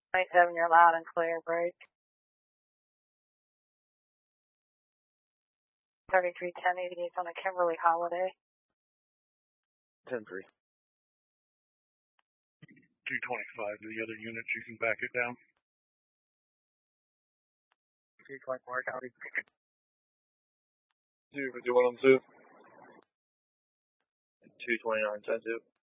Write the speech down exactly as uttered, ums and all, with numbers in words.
twenty-seven, you're loud and clear, break. thirty-three ten eighty-eight on a Kimberly Holiday. ten three. two twenty-five to the other units, you can back it down. two twenty-four, copy. two fifty-one on two. two twenty-nine, ten two.